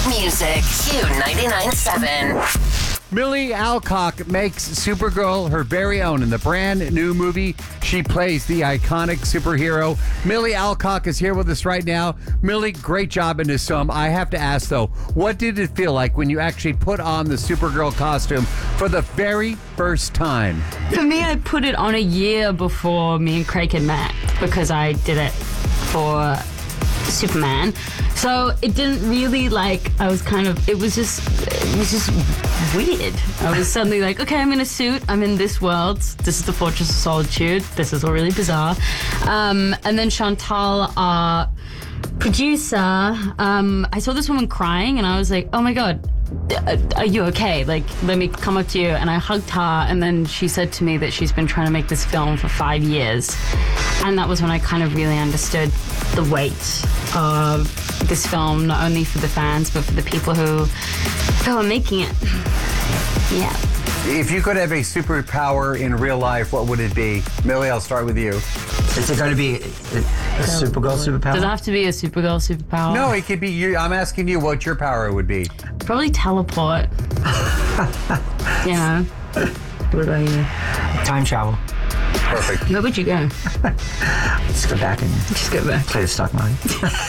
music. Q99.7. Millie Alcock makes Supergirl her very own in the brand new movie. She plays the iconic superhero. Millie Alcock is here with us right now. Millie, great job in this film. I have to ask, though, what did it feel like when you actually put on the Supergirl costume for the very first time? For me, I put it on a year before me and Craig had met because I did it for Superman. So it didn't really it was just weird. I was suddenly like, okay, I'm in a suit. I'm in this world. This is the Fortress of Solitude. This is all really bizarre. And then Chantal, our producer, I saw this woman crying and I was like, oh my God, are you okay? Like, let me come up to you. And I hugged her, and then she said to me that she's been trying to make this film for 5 years. And that was when I kind of really understood the weight of this film, not only for the fans, but for the people who are making it. Yeah. If you could have a superpower in real life, what would it be? Millie, I'll start with you. Is it going to be a Supergirl superpower? Does it have to be a Supergirl superpower? No, it could be you. I'm asking you what your power would be. Probably teleport. Yeah. What about you? Time travel. Perfect. Where would you go? Just go back and play the stock market.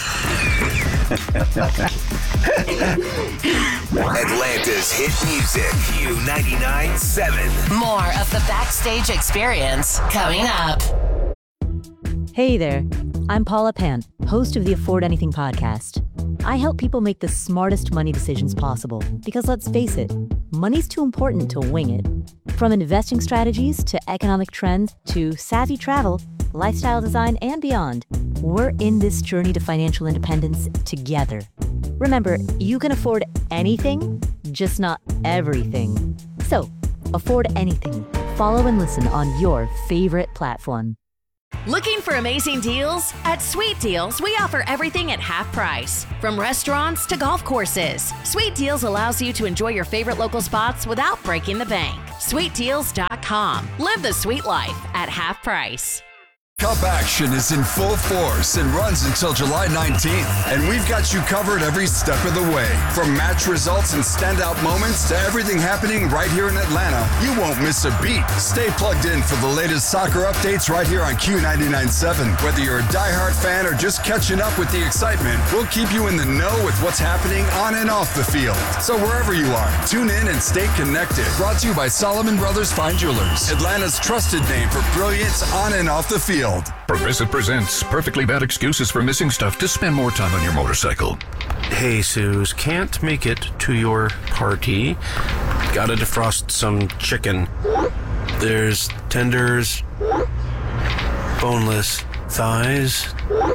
Atlanta's hit music, Q99.7. More of the backstage experience coming up. Hey there, I'm Paula Pant, host of the Afford Anything podcast. I help people make the smartest money decisions possible because, let's face it, money's too important to wing it. From investing strategies to economic trends to savvy travel, lifestyle design, and beyond, we're in this journey to financial independence together. Remember, you can afford anything, just not everything. So, afford anything. Follow and listen on your favorite platform. Looking for amazing deals? At Sweet Deals, we offer everything at half price. From restaurants to golf courses, Sweet Deals allows you to enjoy your favorite local spots without breaking the bank. SweetDeals.com. Live the sweet life at half price. Cup action is in full force and runs until July 19th, and we've got you covered every step of the way. From match results and standout moments to everything happening right here in Atlanta, you won't miss a beat. Stay plugged in for the latest soccer updates right here on Q99.7. Whether you're a diehard fan or just catching up with the excitement, we'll keep you in the know with what's happening on and off the field. So wherever you are, tune in and stay connected. Brought to you by Solomon Brothers Fine Jewelers, Atlanta's trusted name for brilliance on and off the field. Progressive presents perfectly bad excuses for missing stuff to spend more time on your motorcycle. Hey, Suze, can't make it to your party. Gotta defrost some chicken. There's tenders, boneless thighs.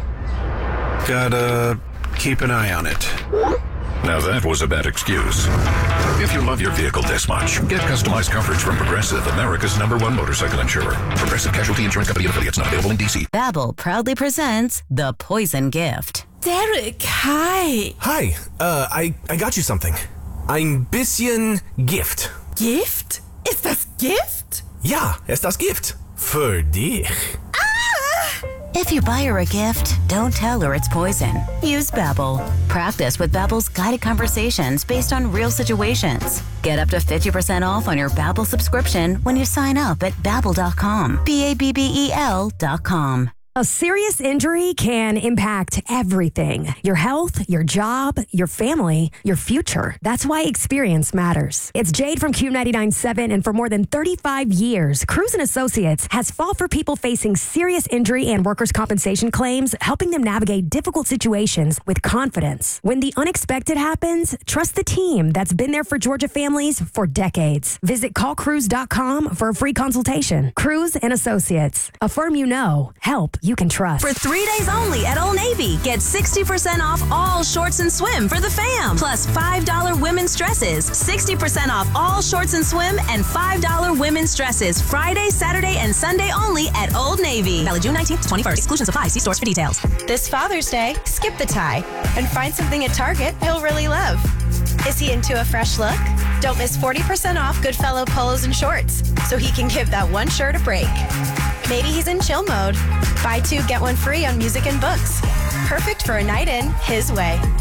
Gotta keep an eye on it. Now that was a bad excuse. If you love your vehicle this much, get customized coverage from Progressive, America's #1 motorcycle insurer. Progressive Casualty Insurance Company and affiliates, not available in D.C. Babbel proudly presents The Poison Gift. Derek, hi. Hi, I got you something. Ein bisschen Gift. Gift? Ist das Gift? Ja, ist das Gift. Für dich. If you buy her a gift, don't tell her it's poison. Use Babbel. Practice with Babbel's guided conversations based on real situations. Get up to 50% off on your Babbel subscription when you sign up at Babbel.com. Babbel.com. A serious injury can impact everything. Your health, your job, your family, your future. That's why experience matters. It's Jade from Q99.7, and for more than 35 years, Cruz & Associates has fought for people facing serious injury and workers' compensation claims, helping them navigate difficult situations with confidence. When the unexpected happens, trust the team that's been there for Georgia families for decades. Visit callcruz.com for a free consultation. Cruz & Associates, a firm you know, help you can trust. For 3 days only at Old Navy, get 60% off all shorts and swim for the fam. Plus $5 women's dresses, 60% off all shorts and swim, and $5 women's dresses Friday, Saturday, and Sunday only at Old Navy. Valid June 19th to 21st. Exclusions apply. See stores for details. This Father's Day, skip the tie and find something at Target he'll really love. Is he into a fresh look? Don't miss 40% off Goodfellow polos and shorts so he can give that one shirt a break. Maybe he's in chill mode. Buy 2, get 1 free on music and books. Perfect for a night in his way.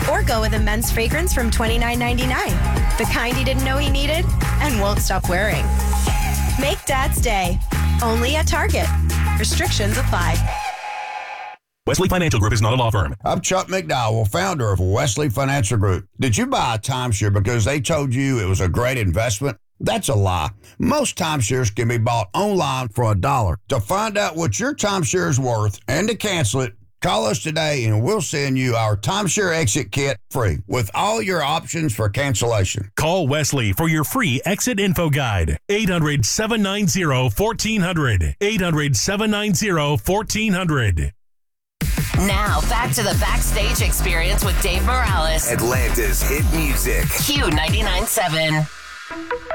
Or go with a men's fragrance from $29.99. The kind he didn't know he needed and won't stop wearing. Make Dad's Day. Only at Target. Restrictions apply. Wesley Financial Group is not a law firm. I'm Chuck McDowell, founder of Wesley Financial Group. Did you buy a timeshare because they told you it was a great investment? That's a lie. Most timeshares can be bought online for $1. To find out what your timeshare is worth and to cancel it, call us today and we'll send you our timeshare exit kit free with all your options for cancellation. Call Wesley for your free exit info guide. 800-790-1400. 800-790-1400. Now, back to the backstage experience with Dave Morales. Atlanta's hit music. Q99.7.